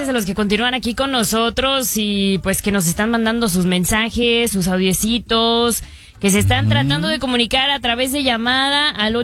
gracias a los que continúan aquí con nosotros y pues que nos están mandando sus mensajes, sus audiecitos, que se están tratando de comunicar a través de llamada al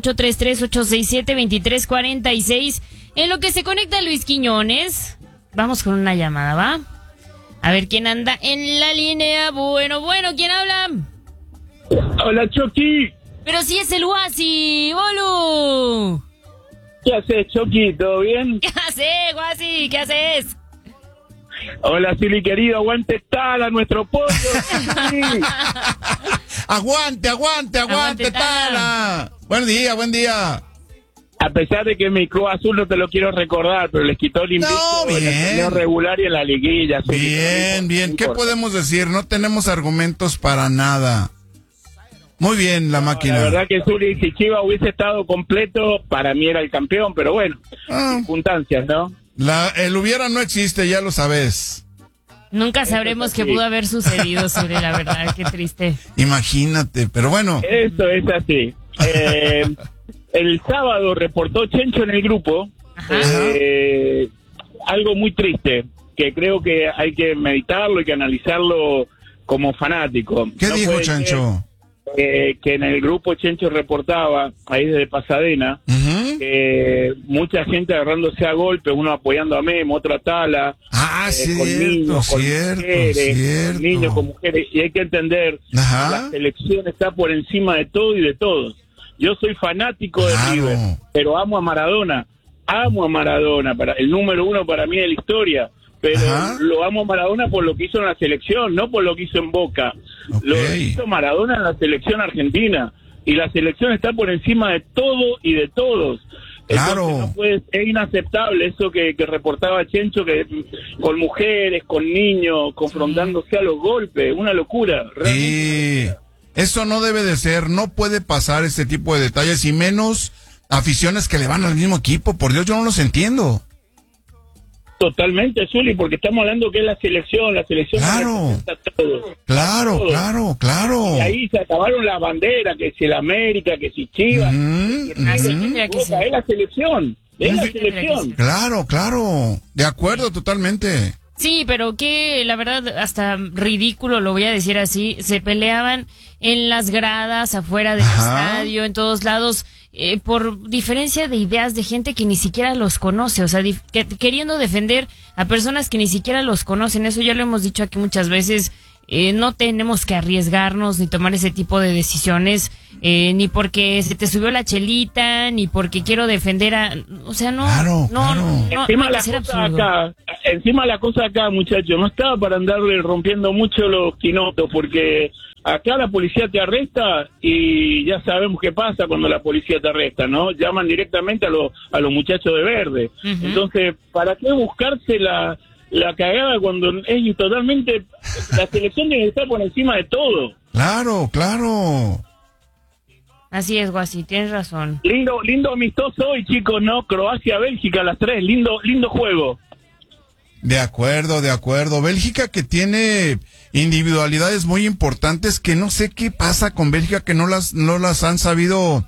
833-867-2346. En lo que se conecta Luis Quiñones, vamos con una llamada, ¿va? A ver quién anda en la línea. Bueno, ¿quién habla? Hola, Chucky. Pero si es el Guasi, bolu. ¿Qué haces, Chucky? ¿Todo bien? ¿Qué haces, Guasi? ¿Qué haces? Hola, Silly querido, aguante Tala, nuestro pollo. Sí. Aguante, Tala. Buen día. A pesar de que mi Cruz Azul no te lo quiero recordar, pero les quitó el invicto en el torneo regular y en la liguilla. Bien. ¿Qué podemos decir? No tenemos argumentos para nada. Muy bien, la máquina. La verdad que Zuli, si Chivas hubiese estado completo, para mí era el campeón, pero bueno, circunstancias, ¿no? El hubiera no existe, ya lo sabes. Nunca sabremos qué pudo haber sucedido, Zuli, la verdad, qué triste. Imagínate, pero bueno. Eso es así. El sábado reportó Chencho en el grupo algo muy triste, que creo que hay que meditarlo y que analizarlo como fanático. ¿Qué dijo Chencho? Que en el grupo Chencho reportaba, ahí desde Pasadena, mucha gente agarrándose a golpe, uno apoyando a Memo, otro a Tala, con niños, con niños, con mujeres, y hay que entender que la selección está por encima de todo y de todos. Yo soy fanático de River, pero amo a Maradona, para el número uno para mí de la historia. Pero lo amo a Maradona por lo que hizo en la selección, no por lo que hizo en Boca. Lo que hizo Maradona en la selección argentina. Y la selección está por encima de todo y de todos. Claro. Es inaceptable eso que reportaba Chencho, que con mujeres, con niños, confrontándose a los golpes. Una locura. Sí. Eso no debe de ser, no puede pasar ese tipo de detalles, y menos aficiones que le van al mismo equipo. Por Dios, yo no los entiendo. Totalmente, Zuli, porque estamos hablando que es la selección claro, claro. Y ahí se acabaron las banderas, que si el América, que si Chivas, es la selección, Claro, de acuerdo totalmente. Sí, pero que la verdad hasta ridículo, lo voy a decir así, se peleaban en las gradas, afuera del estadio, en todos lados, por diferencia de ideas de gente que ni siquiera los conoce, o sea, queriendo defender a personas que ni siquiera los conocen. Eso ya lo hemos dicho aquí muchas veces. No tenemos que arriesgarnos ni tomar ese tipo de decisiones, ni porque se te subió la chelita, ni porque quiero defender a... O sea, no... No Encima la cosa acá, muchachos, no estaba para andarle rompiendo mucho los quinotos, porque acá la policía te arresta y ya sabemos qué pasa cuando la policía te arresta, ¿no? Llaman directamente a los muchachos de verde. Entonces, ¿para qué buscarse la cagada cuando es totalmente... La selección tiene que estar por encima de todo. Claro. Así es, Guasi, tienes razón. Lindo amistoso hoy, chicos, ¿no? Croacia-Bélgica, las 3, lindo juego. De acuerdo. Bélgica, que tiene individualidades muy importantes, que no sé qué pasa con Bélgica, que no las han sabido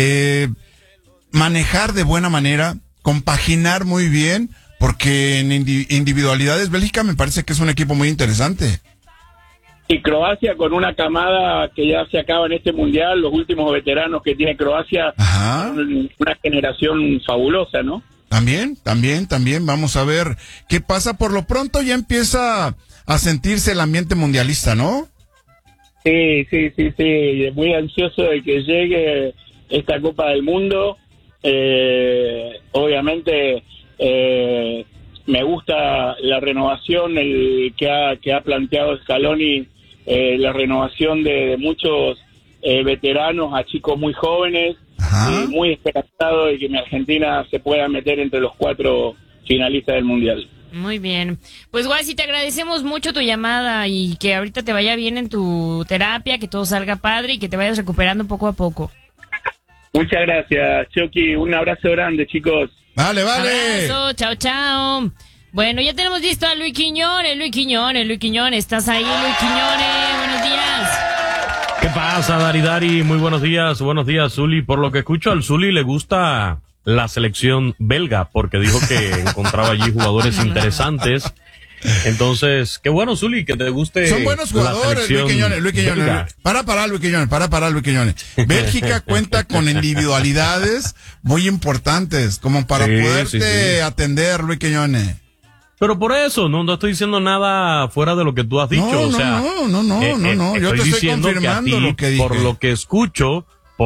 manejar de buena manera, compaginar muy bien. Porque en individualidades, Bélgica me parece que es un equipo muy interesante. Y Croacia con una camada que ya se acaba en este mundial, los últimos veteranos que tiene Croacia, una generación fabulosa, ¿no? También, vamos a ver qué pasa. Por lo pronto ya empieza a sentirse el ambiente mundialista, ¿no? Sí, muy ansioso de que llegue esta Copa del Mundo. Obviamente... me gusta la renovación que ha planteado Scaloni, la renovación de muchos veteranos a chicos muy jóvenes, muy esperanzado de que mi Argentina se pueda meter entre los 4 finalistas del Mundial. Muy bien. Pues, Guasi, te agradecemos mucho tu llamada y que ahorita te vaya bien en tu terapia, que todo salga padre y que te vayas recuperando poco a poco. Muchas gracias, Chucky. Un abrazo grande, chicos. Vale. Abrazo, chao. Bueno, ya tenemos listo a Luis Quiñones. Luis Quiñones, ¿estás ahí, Luis Quiñones? Buenos días. ¿Qué pasa, Dari? Muy buenos días, Zuli. Por lo que escucho, al Zuli le gusta la selección belga, porque dijo que encontraba allí jugadores interesantes. Entonces, qué bueno, Zuli, que te guste. Son buenos jugadores, Luis Quiñones. Luis Quiñones. Para, Luis Quiñones. Bélgica cuenta con individualidades muy importantes, como para poderte atender, Luis Quiñones. Pero por eso, no estoy diciendo nada fuera de lo que tú has dicho. No. Yo te estoy confirmando lo que dije. Por lo que escucho,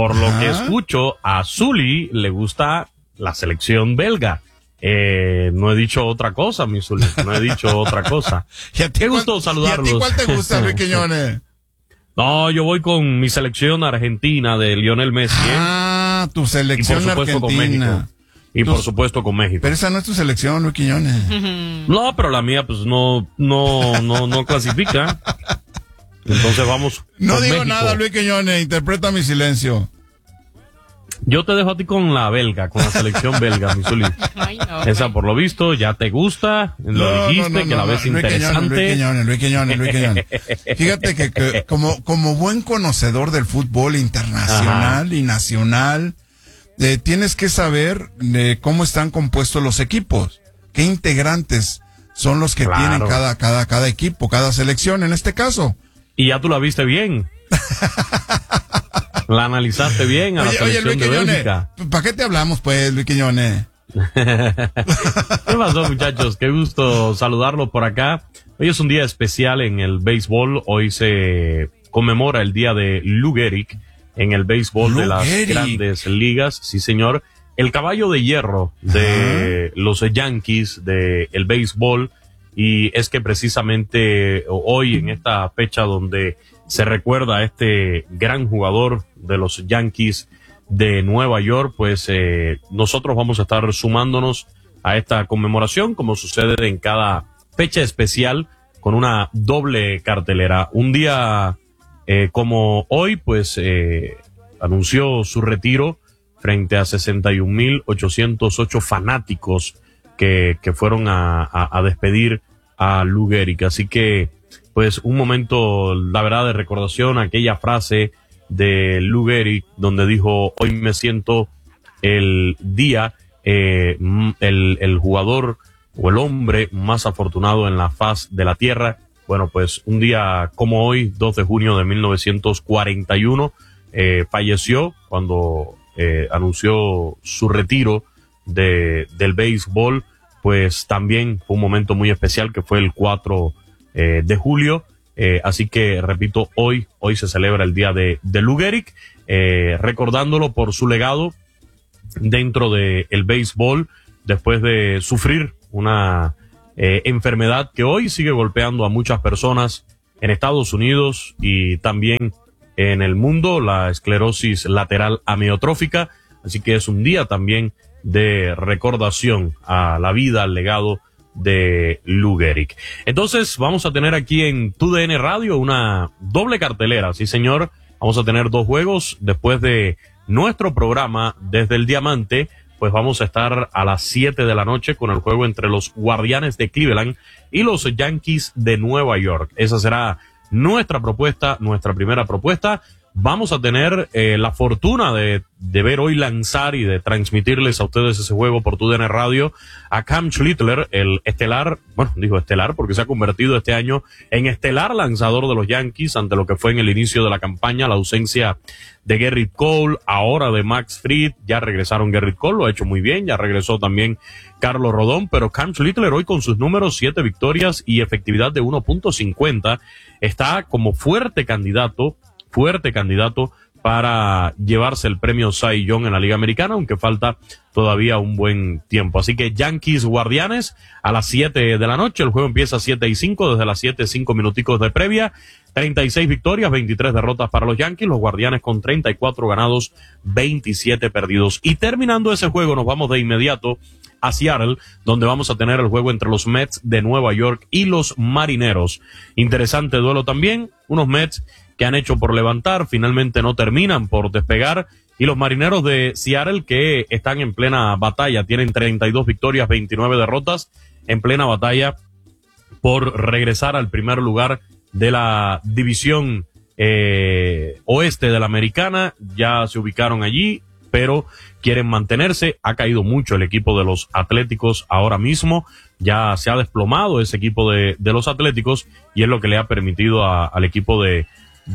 a Zuli le gusta la selección belga. No he dicho otra cosa, mi Zuli. No he dicho otra cosa. Qué gusto saludarlos. ¿Y a ti cuál te gusta, Luis Quiñones? No, yo voy con mi selección argentina de Lionel Messi. Tu selección argentina. Y por supuesto con México. Pero esa no es tu selección, Luis Quiñones. No, pero la mía pues no clasifica. Entonces vamos. No digo México. nada, Luis Quiñones, interpreta mi silencio. Yo te dejo a ti con la belga, con la selección belga, mi Zuli. Esa por lo visto ya te gusta, lo dijiste, que la ves interesante. Luis Quiñones. Fíjate que como buen conocedor del fútbol internacional y nacional, tienes que saber cómo están compuestos los equipos, qué integrantes son los que tienen cada equipo, cada selección en este caso. Y ya tú la viste bien. La analizaste bien a la selección de Bélgica. ¿Para qué te hablamos, pues, Luis Quiñones? ¿Qué pasó, muchachos? Qué gusto saludarlos por acá. Hoy es un día especial en el béisbol. Hoy se conmemora el día de Lou Gehrig en el béisbol de las grandes ligas. Sí, señor. El caballo de hierro de los Yankees del béisbol. Y es que precisamente hoy, en esta fecha donde se recuerda a este gran jugador de los Yankees de Nueva York, pues nosotros vamos a estar sumándonos a esta conmemoración, como sucede en cada fecha especial, con una doble cartelera. Un día como hoy, pues anunció su retiro frente a 61,808 fanáticos que fueron a despedir a Lou Gehrig. Así que, pues, un momento, la verdad, de recordación, aquella frase de Lou Gehrig donde dijo: hoy me siento el día, el jugador o el hombre más afortunado en la faz de la tierra. Bueno, pues un día como hoy, 2 de junio de 1941, falleció cuando anunció su retiro del béisbol. Pues también fue un momento muy especial, que fue el 4 de julio. Así que, repito, hoy se celebra el día de Lou Gehrig, recordándolo por su legado dentro del béisbol, después de sufrir una enfermedad que hoy sigue golpeando a muchas personas en Estados Unidos y también en el mundo, la esclerosis lateral amiotrófica. Así que es un día también de recordación a la vida, al legado de Lou Gehrig. Entonces vamos a tener aquí en TUDN Radio una doble cartelera, sí señor. Vamos a tener 2 juegos después de nuestro programa desde el Diamante. Pues vamos a estar a las 7 de la noche con el juego entre los Guardianes de Cleveland y los Yankees de Nueva York. Esa será nuestra propuesta, nuestra primera propuesta. Vamos a tener la fortuna de ver hoy lanzar y de transmitirles a ustedes ese juego por TUDN Radio a Cam Schlittler, el estelar, bueno, digo estelar porque se ha convertido este año en estelar lanzador de los Yankees, ante lo que fue en el inicio de la campaña la ausencia de Gerrit Cole, ahora de Max Fried. Ya regresaron Gerrit Cole, lo ha hecho muy bien, ya regresó también Carlos Rodón, pero Cam Schlittler hoy con sus números, 7 victorias y efectividad de 1.50, está como fuerte candidato para llevarse el premio Cy Young en la Liga Americana, aunque falta todavía un buen tiempo. Así que Yankees Guardianes a las 7 de la noche, el juego empieza a 7:05, desde las 7, 5 minuticos de previa, 36 victorias, 23 derrotas para los Yankees, los Guardianes con 34 ganados, 27 perdidos. Y terminando ese juego nos vamos de inmediato a Seattle, donde vamos a tener el juego entre los Mets de Nueva York y los Marineros. Interesante duelo también, unos Mets que han hecho por levantar, finalmente no terminan por despegar, y los Marineros de Seattle que están en plena batalla, tienen 32 victorias, 29 derrotas, en plena batalla por regresar al primer lugar de la división oeste de la Americana. Ya se ubicaron allí, pero quieren mantenerse. Ha caído mucho el equipo de los Atléticos ahora mismo, ya se ha desplomado ese equipo de los Atléticos, y es lo que le ha permitido al equipo de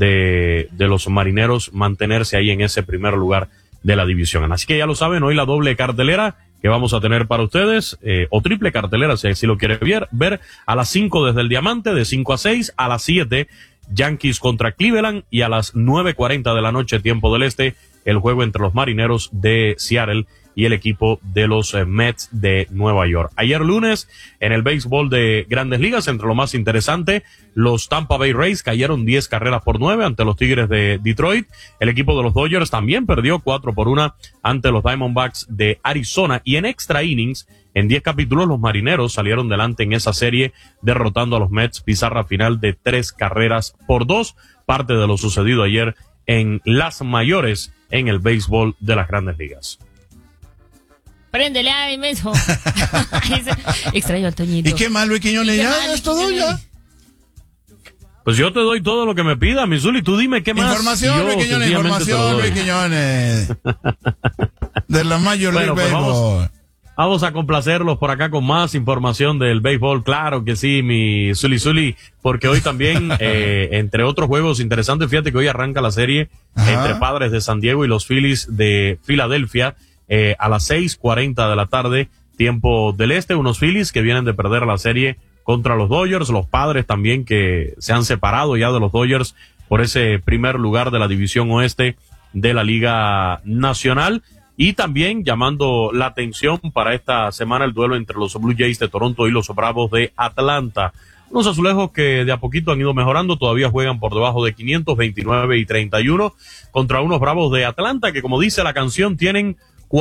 los Marineros mantenerse ahí en ese primer lugar de la división. Así que ya lo saben, hoy la doble cartelera que vamos a tener para ustedes, o triple cartelera, si así lo quiere ver, a las 5 desde el Diamante, de 5 a 6, a las 7, Yankees contra Cleveland, y a las 9:40 de la noche, tiempo del este, el juego entre los Marineros de Seattle y el equipo de los Mets de Nueva York. Ayer lunes, en el béisbol de Grandes Ligas, entre lo más interesante, los Tampa Bay Rays cayeron 10 carreras por 9 ante los Tigres de Detroit. El equipo de los Dodgers también perdió 4-1 ante los Diamondbacks de Arizona. Y en extra innings, en 10 capítulos, los Marineros salieron delante en esa serie, derrotando a los Mets, pizarra final de 3-2, parte de lo sucedido ayer en las mayores en el béisbol de las Grandes Ligas. Préndele ahí, meso. Extraño al Toñito. ¿Y qué más, Luis Quiñones? Ya, es todo ya. Pues yo te doy todo lo que me pida, Misuli. Tú dime qué más. Información, Luis Quiñones. De la Major League Baseball. Vamos a complacerlos por acá con más información del béisbol. Claro que sí, mi Zuli, porque hoy también, entre otros juegos interesantes, fíjate que hoy arranca la serie entre Padres de San Diego y los Phillies de Filadelfia. A las 6:40 de la tarde, tiempo del este, unos Phillies que vienen de perder la serie contra los Dodgers, los Padres también que se han separado ya de los Dodgers por ese primer lugar de la división oeste de la Liga Nacional, y también llamando la atención para esta semana el duelo entre los Blue Jays de Toronto y los Bravos de Atlanta. Unos azulejos que de a poquito han ido mejorando, todavía juegan por debajo de 500, 29 y 31, contra unos Bravos de Atlanta que, como dice la canción, tienen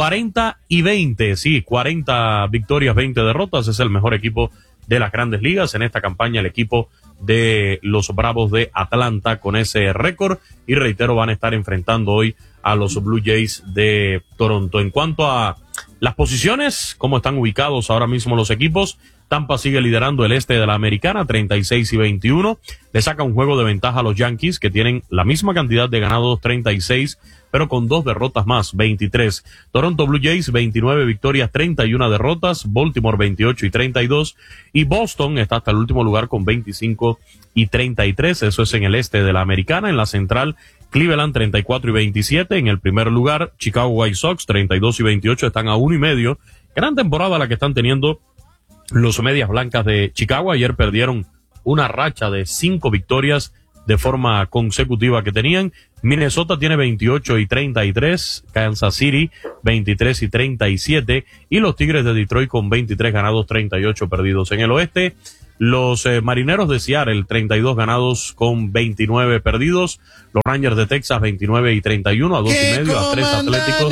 40 y 20, sí, 40 victorias, 20 derrotas, es el mejor equipo de las Grandes Ligas en esta campaña, el equipo de los Bravos de Atlanta con ese récord, y reitero, van a estar enfrentando hoy a los Blue Jays de Toronto. En cuanto a las posiciones, cómo están ubicados ahora mismo los equipos, Tampa sigue liderando el este de la Americana, 36 y 21, le saca un juego de ventaja a los Yankees, que tienen la misma cantidad de ganados, 36, pero con 2 derrotas más, 23. Toronto Blue Jays, 29 victorias, 31 derrotas, Baltimore 28 y 32, y Boston está hasta el último lugar con 25 y 33, eso es en el este de la Americana. En la central, Cleveland 34 y 27, en el primer lugar, Chicago White Sox 32 y 28, están a 1.5, gran temporada la que están teniendo los Medias Blancas de Chicago. Ayer perdieron una racha de 5 victorias de forma consecutiva que tenían. Minnesota tiene 28 y 33, Kansas City 23 y 37, y los Tigres de Detroit con 23 ganados, 38 perdidos. En el oeste, los Marineros de Seattle 32 ganados con 29 perdidos, los Rangers de Texas 29 y 31, a 2.5, a 3 Atléticos.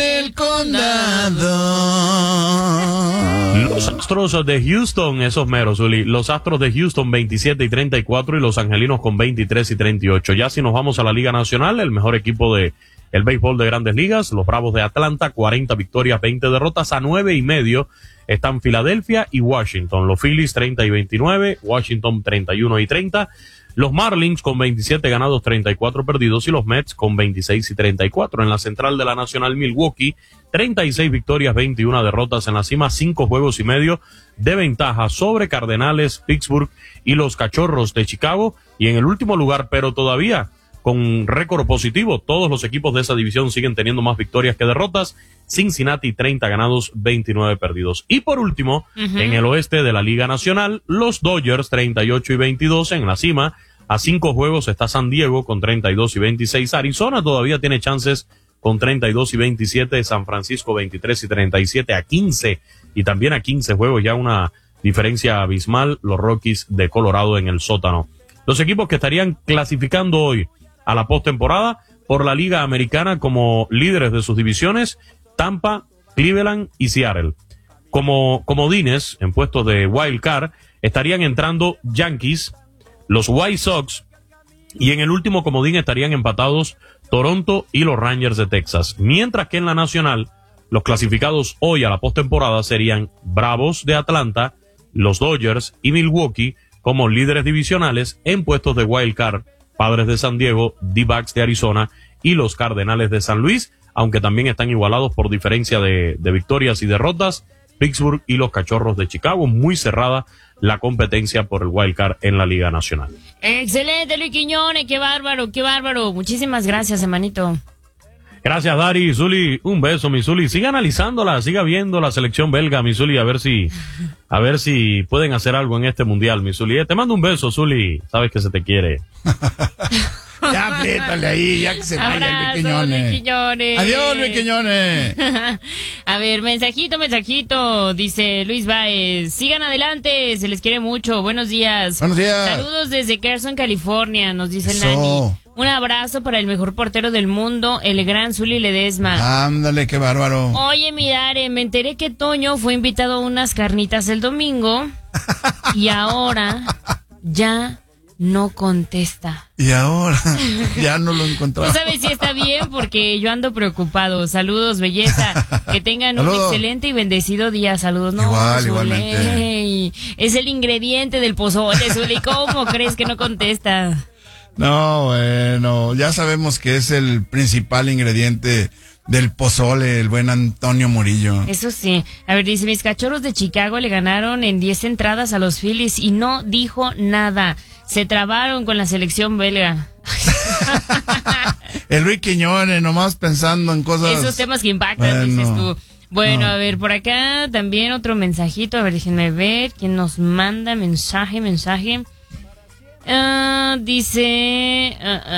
Los Astros de Houston, esos meros, Uli, los Astros de Houston 27 y 34, y los Angelinos con 23 y 38. Ya si nos vamos a la Liga Nacional, el mejor equipo de el béisbol de Grandes Ligas, los Bravos de Atlanta, 40 victorias, 20 derrotas, a 9.5 están Filadelfia y Washington. Los Phillies 30 y 29, Washington 31 y 30, los Marlins con 27 ganados, 34 perdidos, y los Mets con 26 y 34. En la central de la Nacional, Milwaukee, 36 victorias, 21 derrotas en la cima, 5 juegos y medio de ventaja sobre Cardenales, Pittsburgh y los Cachorros de Chicago. Y en el último lugar, pero todavía con récord positivo, todos los equipos de esa división siguen teniendo más victorias que derrotas, Cincinnati 30 ganados, 29 perdidos. Y por último, en el oeste de la Liga Nacional, los Dodgers 38 y 22 en la cima. A 5 juegos está San Diego con 32 y 26. Arizona todavía tiene chances con 32 y 27. San Francisco 23 y 37 a 15. Y también a 15 juegos, ya una diferencia abismal, los Rockies de Colorado en el sótano. Los equipos que estarían clasificando hoy a la postemporada por la Liga Americana como líderes de sus divisiones: Tampa, Cleveland y Seattle. Como comodines en puestos de wild card estarían entrando Yankees, los White Sox, y en el último comodín estarían empatados Toronto y los Rangers de Texas. Mientras que en la Nacional, los clasificados hoy a la postemporada serían Bravos de Atlanta, los Dodgers y Milwaukee como líderes divisionales. En puestos de wild card, Padres de San Diego, D-backs de Arizona y los Cardenales de San Luis. aunque también están igualados por diferencia de victorias y derrotas, Pittsburgh y los Cachorros de Chicago. Muy cerrada la competencia por el wild card en la Liga Nacional. Excelente, Luis Quiñones, qué bárbaro, qué bárbaro. Muchísimas gracias, hermanito. Gracias, Dari. Zuli, un beso, mi Zuli. Siga analizándola, siga viendo la selección belga, mi Zuli, a ver si pueden hacer algo en este mundial, mi Zuli. Te mando un beso, Zuli. Sabes que se te quiere. Ya, apriétale ahí, ya que se vaya Luis Quiñones. Adiós, Luis Quiñones. A ver, mensajito. Dice Luis Baez. Sigan adelante, se les quiere mucho. Buenos días. Buenos días. Saludos desde Carson, California, nos dice Nani. Un abrazo para el mejor portero del mundo, el gran Zuli Ledesma. Ándale, qué bárbaro. Oye, mi Dare, me enteré que Toño fue invitado a unas carnitas el domingo y ahora ya no contesta. Y ahora ya no lo encontramos. ¿Tú sabes si está bien? Porque yo ando preocupado. Saludos, belleza. Que tengan un excelente y bendecido día. Saludos. No, igualmente. Es el ingrediente del pozole, Zuli. ¿Cómo crees que no contesta? No, bueno, ya sabemos que es el principal ingrediente del pozole, el buen Antonio Murillo. Eso sí. A ver, dice, mis Cachorros de Chicago le ganaron en 10 entradas a los Phillies y no dijo nada. Se trabaron con la selección belga. El Luis Quiñones, nomás pensando en cosas... Esos temas que impactan, dices tú. Bueno, a ver, por acá también otro mensajito. A ver, déjenme ver quién nos manda mensaje. Dice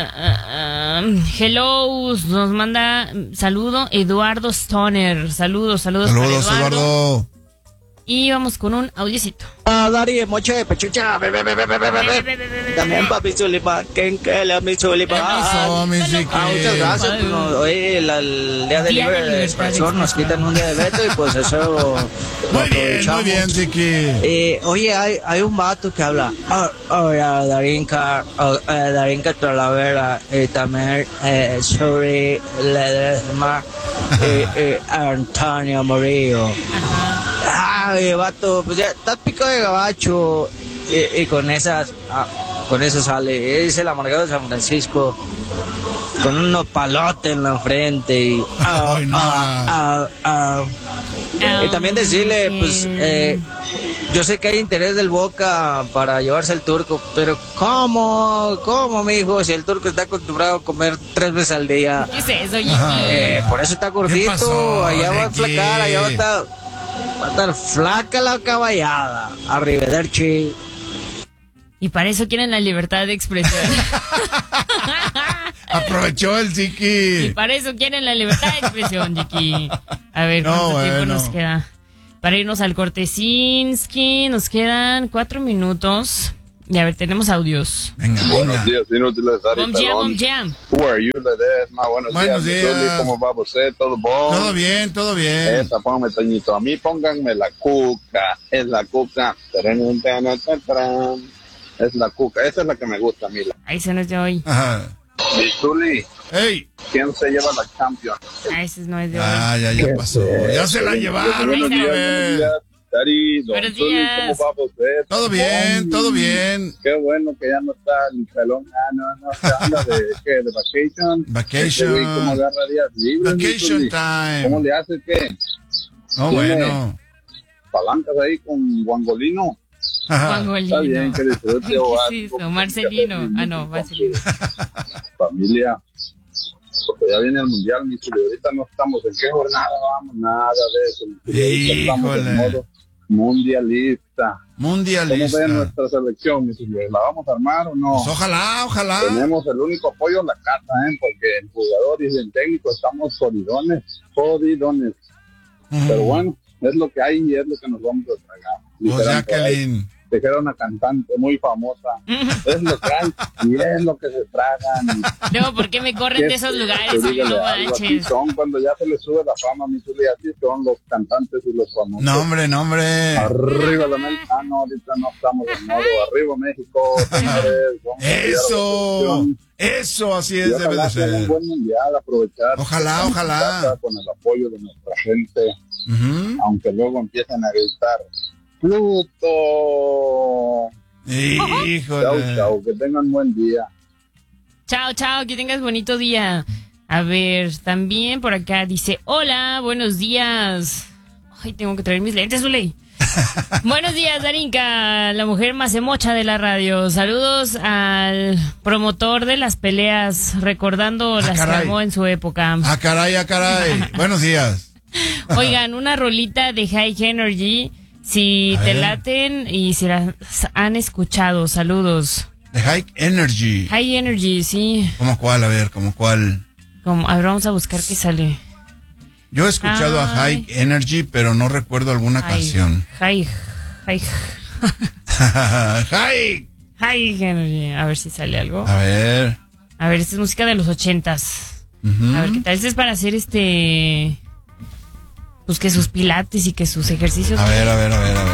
hello, nos manda saludo Eduardo Stoner. Saludos para Eduardo. Y vamos con un audiocito. Dari, moche, pechucha. También papi Zulipa. ¿Quién que le mi Zulipa? Muchas gracias. Hoy el día del libre de expresión nos quitan un día de veto y pues eso muy bien, Chiqui. Oye, hay un vato que habla. Darinka Talavera y también sobre Ledesma Antonio Murillo. Ay, vato, pues ya estás pico de gabacho y con eso sale. Es el amargado de San Francisco con un nopalote en la frente y y también decirle, pues, yo sé que hay interés del Boca para llevarse al Turco, pero ¿cómo, mijo? Si el Turco está acostumbrado a comer 3 veces al día. ¿Qué es eso, por eso está gordito, allá va a flacar, allá va a estar flaca la caballada. Arrivederci. Y para eso quieren la libertad de expresión. Aprovechó el Chiqui. Y para eso quieren la libertad de expresión, Chiqui. A ver, ¿cuánto tiempo nos queda? Para irnos al cortesinski, nos quedan 4 minutos. Y a ver, tenemos audios. Venga. Buenos días, inútiles. Bom jam. Who are you, Ledesma? Buenos días. ¿Cómo va usted? ¿Todo bon? Todo bien. Esa, póngame, Toñito. A mí pónganme la cuca. Es la cuca. Es la cuca. Esa es la que me gusta a mí. Ahí se nos de hoy. Ajá. Y Zuli. Hey. ¿Quién se lleva la Champions? Ese no es de hoy. Ya pasó. Ya se la llevaron. Dari, don Zuli, ¿cómo va usted? Todo bien. Qué bueno que ya no está el pelón. No se anda de vacation. ¿Cómo agarra días libres? Vacation time. ¿Cómo le hace qué? No, bueno. Palancas ahí con guangolino. Guangolino. Está bien, que disfrute. ¿Qué es eso? Marcelino. Marcelino. Familia. Porque ya viene el mundial, mi Zuli. Ahorita no estamos en qué jornada vamos, nada de eso. Estamos en modo mundialista. ¿Cómo ve nuestra selección, mi Zuli? ¿La vamos a armar o no? Pues ojalá. Tenemos el único apoyo en la casa, porque el jugador y el técnico estamos jodidones. Pero bueno, es lo que hay y es lo que nos vamos a tragar. O Jacqueline. Que era una cantante muy famosa. Es lo que hay y es lo que se tragan. No, ¿por qué me corren de esos lugares? No manches. Son cuando ya se les sube la fama, mi Zuli, así son los cantantes y los famosos. No, hombre. Arriba la América. No, ahorita no estamos en modo. Arriba México, señores. Eso, así es, debe de ser. Un buen mundial, aprovechar. Ojalá. Con el apoyo de nuestra gente. Aunque luego empiecen a gritar Pluto. Híjole. Chao, que tengan buen día. Chao, que tengas bonito día. A ver, también por acá dice, hola, buenos días. Ay, tengo que traer mis lentes, Zuley. Buenos días, Darinka, la mujer más emocha de la radio. Saludos al promotor de las peleas, recordando las que armó en su época. Caray. Buenos días. Oigan, una rolita de High Energy, si te laten y si las han escuchado. Saludos. De High Energy. High Energy, sí. ¿Cómo cuál? A ver, ¿cómo cuál? A ver, vamos a buscar qué sale. Yo he escuchado a High Energy, pero no recuerdo alguna canción. High Energy. A ver si sale algo. A ver, esta es música de los 80s. A ver qué tal. Este es para hacer pues que sus pilates y que sus ejercicios. A ver.